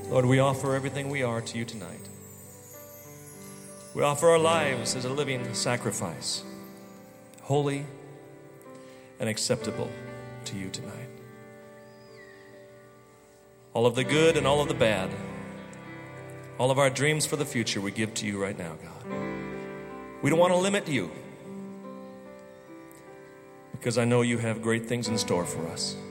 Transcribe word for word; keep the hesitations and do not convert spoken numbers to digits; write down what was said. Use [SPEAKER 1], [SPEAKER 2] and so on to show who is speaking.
[SPEAKER 1] Lord, we offer everything we are to you tonight. We offer our lives as a living sacrifice, holy and acceptable to you tonight. All of the good and all of the bad, all of our dreams for the future we give to you right now, God. We don't want to limit you, because I know you have great things in store for us.